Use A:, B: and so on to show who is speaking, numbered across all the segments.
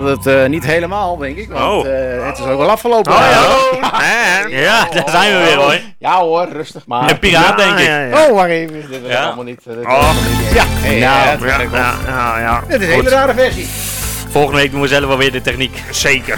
A: Niet helemaal, denk ik. Want het is ook wel afgelopen.
B: Ja, daar zijn we weer hoor.
A: Ja hoor, rustig maar.
B: Een piraat denk ik.
A: Ja. Oh, wacht even. Dit is allemaal niet. Ja, het is een hele rare versie.
B: Volgende week doen we zelf wel weer de techniek.
C: Zeker.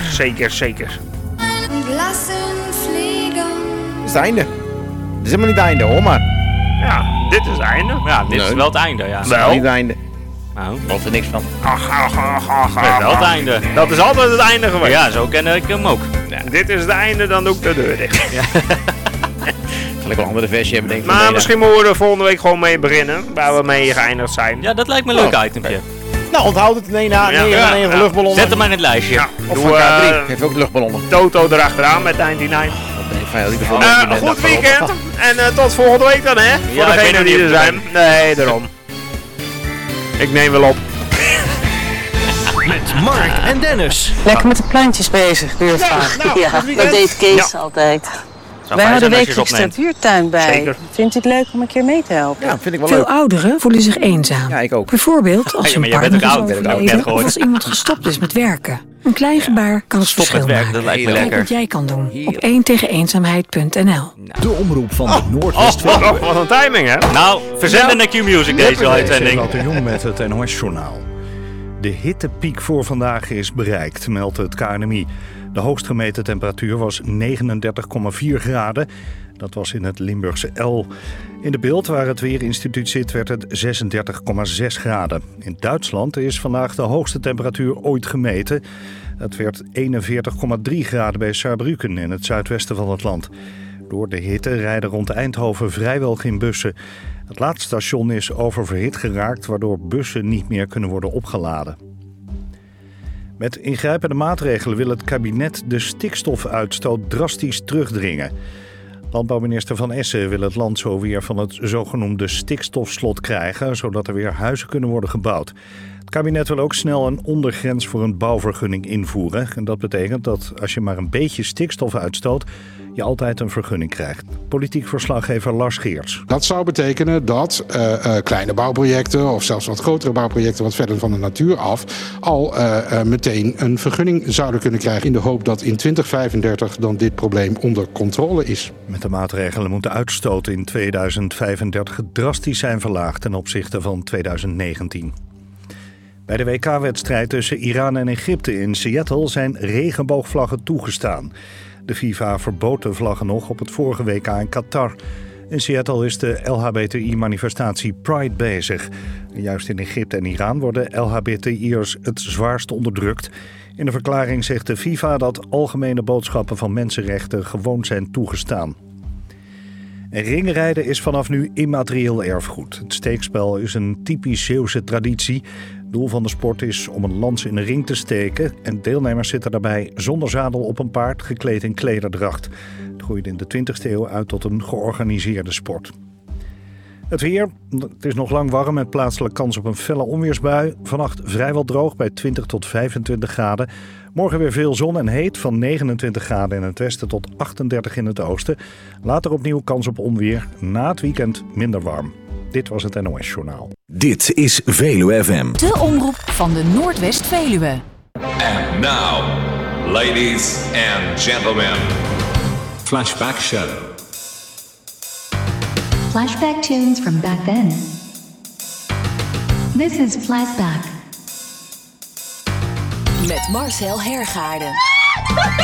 A: Het is het einde. Het is helemaal niet het einde, hoor maar.
C: Ja, dit is het einde.
B: Ja, dit is wel het einde, ja.
A: Het is niet het einde.
B: Nou,
A: Valt er niks van.
B: dat is wel het einde.
C: Dat is altijd het einde geweest.
B: Ja, zo ken ik hem ook.
C: Ja. Dit is het einde, dan doe ik de deur dicht.
A: Ja. Zal ik wel een andere versie hebben, denk ik.
C: Maar misschien moeten we er volgende week gewoon mee beginnen. Waar we mee geëindigd zijn.
B: Ja, dat lijkt me een leuk itempje.
A: Nou, onthoud het. Nee, luchtballonnen.
B: Zet hem maar in het lijstje.
A: Ja. Of van K3. Geef ook luchtballonnen.
C: Toto erachteraan met 99. Goed weekend. En tot volgende week dan, hè? Voor degenen die er zijn. Nee, daarom. Ik neem wel op.
D: Met Mark en Dennis.
E: Lekker met de plantjes bezig, buurvader. Dat deed Kees altijd. Wij hadden wekelijks natuurtuin bij.
C: Zeker.
E: Vindt u het leuk om een keer mee te helpen?
A: Ja, vind ik wel
F: Veel
A: leuk.
F: ouderen voelen zich eenzaam.
A: Ja, ik ook.
F: Bijvoorbeeld als
B: Ja, maar
F: hun
B: jij bent
F: partner
B: ook
F: is
B: oud, heb ik ook net
F: overleden
B: gehoord.
F: of als iemand gestopt is met werken. Een klein gebaar kan het
B: Stop
F: verschil
B: met werken, dat
F: maken.
B: lijkt me
F: Kijk
B: lekker.
F: wat jij kan doen op 1tegeneenzaamheid.nl.
D: De omroep van de Noordwest-Veluwe.
C: Wat een timing, hè?
B: Nou, verzenden naar Q-Music deze uitzending.
D: Wat de Jong met het NOS-journaal. De hittepiek voor vandaag is bereikt, meldt het KNMI. De hoogst gemeten temperatuur was 39,4 graden. Dat was in het Limburgse El. In de Beeld, waar het Weerinstituut zit, werd het 36,6 graden. In Duitsland is vandaag de hoogste temperatuur ooit gemeten. Het werd 41,3 graden bij Saarbrücken in het zuidwesten van het land. Door de hitte rijden rond Eindhoven vrijwel geen bussen. Het laatste station is oververhit geraakt, waardoor bussen niet meer kunnen worden opgeladen. Met ingrijpende maatregelen wil het kabinet de stikstofuitstoot drastisch terugdringen. Landbouwminister Van Essen wil het land zo weer van het zogenoemde stikstofslot krijgen, zodat er weer huizen kunnen worden gebouwd. Het kabinet wil ook snel een ondergrens voor een bouwvergunning invoeren. En dat betekent dat als je maar een beetje stikstof uitstoot, je altijd een vergunning krijgt. Politiek verslaggever Lars Geerts.
G: Dat zou betekenen dat kleine bouwprojecten of zelfs wat grotere bouwprojecten wat verder van de natuur af al meteen een vergunning zouden kunnen krijgen in de hoop dat in 2035 dan dit probleem onder controle is.
D: Met de maatregelen moet de uitstoot in 2035 drastisch zijn verlaagd ten opzichte van 2019. Bij de WK-wedstrijd tussen Iran en Egypte in Seattle zijn regenboogvlaggen toegestaan. De FIFA verbood de vlaggen nog op het vorige WK in Qatar. In Seattle is de LHBTI-manifestatie Pride bezig. En juist in Egypte en Iran worden LHBTI'ers het zwaarst onderdrukt. In de verklaring zegt de FIFA dat algemene boodschappen van mensenrechten gewoon zijn toegestaan. En ringrijden is vanaf nu immaterieel erfgoed. Het steekspel is een typisch Zeeuwse traditie. Het doel van de sport is om een lans in een ring te steken. En deelnemers zitten daarbij zonder zadel op een paard, gekleed in klederdracht. Het groeide in de 20e eeuw uit tot een georganiseerde sport. Het weer. Het is nog lang warm met plaatselijk kans op een felle onweersbui. Vannacht vrijwel droog bij 20 tot 25 graden. Morgen weer veel zon en heet van 29 graden in het westen tot 38 in het oosten. Later opnieuw kans op onweer. Na het weekend minder warm. Dit was het NOS Journaal.
H: Dit is Veluwe FM.
I: De omroep van de Noordwest-Veluwe.
H: And now, ladies and gentlemen.
J: Flashback Show.
K: Flashback tunes from back then. This is Flashback.
I: Met Marcel Hergaarden.